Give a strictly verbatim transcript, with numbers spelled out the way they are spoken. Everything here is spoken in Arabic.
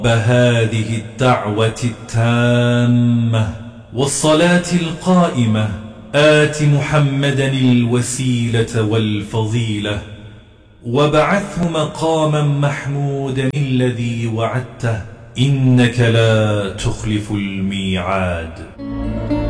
هذه الدعوة التامة والصلاة القائمة آت محمدا الوسيلة والفضيلة وابعثه مقاما محمودا الذي وعدته إنك لا تخلف الميعاد.